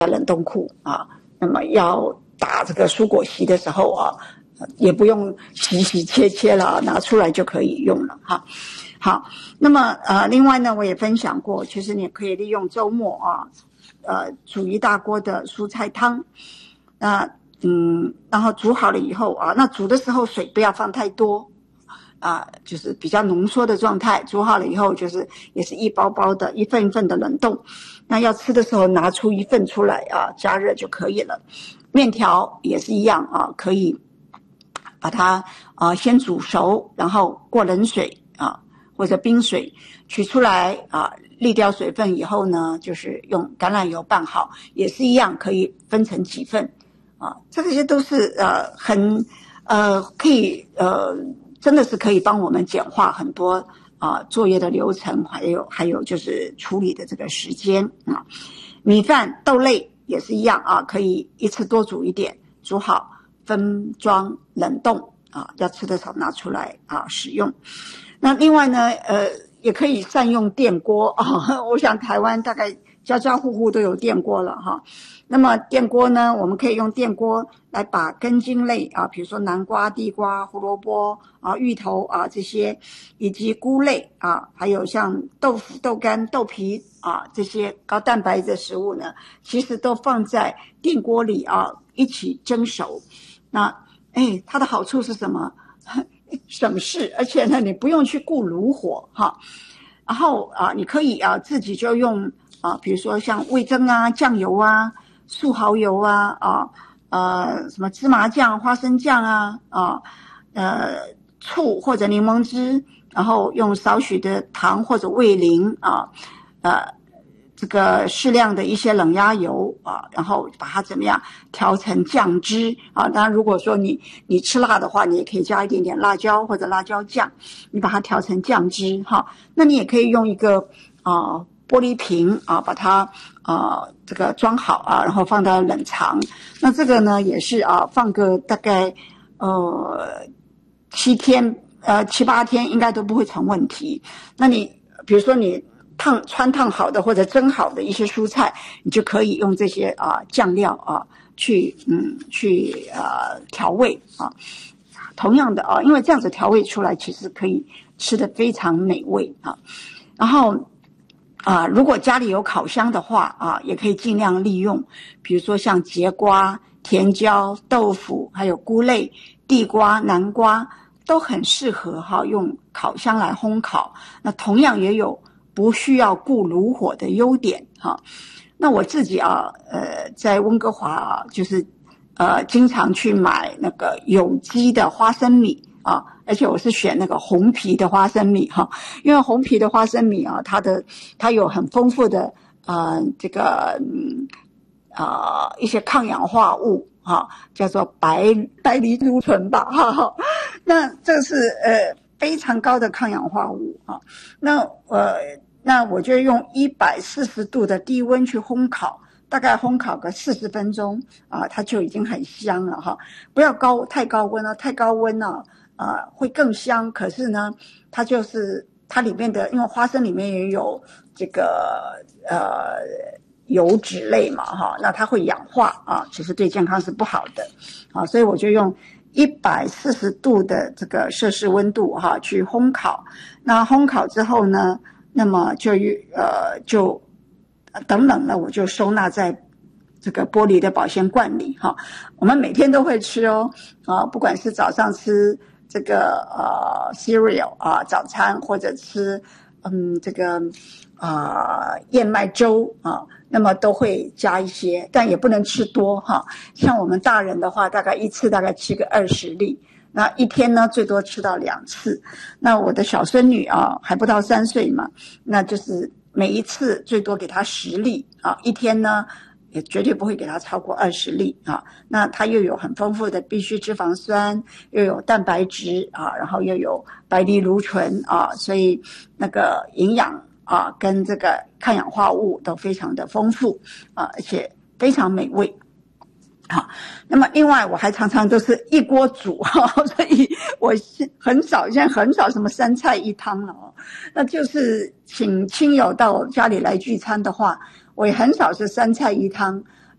冷冻库啊。那么要打这个蔬果昔的时候啊，也不用洗切了，拿出来就可以用了哈。好，那么另外呢，我也分享过，其实你可以利用周末啊，煮一大锅的蔬菜汤，然后煮好了以后啊，那煮的时候水不要放太多啊，就是比较浓缩的状态。煮好了以后，就是也是一包包的，一份一份的冷冻。那要吃的时候拿出一份出来啊，加热就可以了。面条也是一样啊，可以把它先煮熟，然后过冷水啊或者冰水取出来啊，沥掉水分以后呢，就是用橄榄油拌好，也是一样可以分成几份啊。这些都是可以真的是可以帮我们简化很多作业的流程，还有就是处理的这个时间啊。米饭豆类也是一样啊，可以一次多煮一点，煮好分装冷冻啊，要吃的时候拿出来使用。那另外呢也可以善用电锅啊，我想台湾大概家家户户都有电锅了哈。那么电锅呢，我们可以用电锅来把根茎类啊，比如说南瓜、地瓜、胡萝卜啊、芋头啊这些，以及菇类啊，还有像豆腐、豆干、豆皮啊这些高蛋白的食物呢，其实都放在电锅里啊一起蒸熟。那它的好处是什么？省事，而且呢你不用去顾炉火哈。然后你可以自己就用比如说像味噌啊、酱油啊、素蚝油啊什么芝麻酱、花生酱醋或者柠檬汁，然后用少许的糖或者味淋这个适量的一些冷压油然后把它怎么样调成酱汁当然如果说你吃辣的话，你也可以加一点点辣椒或者辣椒酱，你把它调成酱汁那你也可以用一个玻璃瓶把它这个装好然后放到冷藏。那这个呢也是放个大概7天7、8天应该都不会成问题。那你比如说你穿烫好的或者蒸好的一些蔬菜，你就可以用这些酱料去调味同样的因为这样子调味出来其实可以吃得非常美味然后如果家里有烤箱的话也可以尽量利用，比如说像节瓜、甜椒、豆腐，还有菇类、地瓜、南瓜都很适合用烤箱来烘烤。那同样也有不需要顾炉火的优点那我自己在温哥华就是经常去买那个有机的花生米而且我是选那个红皮的花生米因为红皮的花生米它有很丰富的这个一些抗氧化物叫做白藜芦醇吧那这个是非常高的抗氧化物那我就用140度的低温去烘烤，大概烘烤个40分钟它就已经很香了不要太高温了，太高温了会更香。可是呢它就是它里面的，因为花生里面也有这个油脂类嘛那它会氧化其实对健康是不好的所以我就用140度的这个摄氏温度去烘烤。那烘烤之后呢，那么就等冷了，我就收纳在这个玻璃的保鲜罐里我们每天都会吃不管是早上吃这个cereal 早餐，或者吃这个燕麦粥那么都会加一些，但也不能吃多像我们大人的话，大概一次大概吃个20粒，那一天呢最多吃到2次。那我的小孙女还不到3岁嘛，那就是每一次最多给她10粒一天呢也绝对不会给她超过20粒那它又有很丰富的必需脂肪酸，又有蛋白质然后又有白藜芦醇所以那个营养跟这个抗氧化物都非常的丰富而且非常美味那么另外我还常常都是一锅煮所以我现在很少什么3菜1汤了那就是请亲友到家里来聚餐的话，我也很少是3菜1汤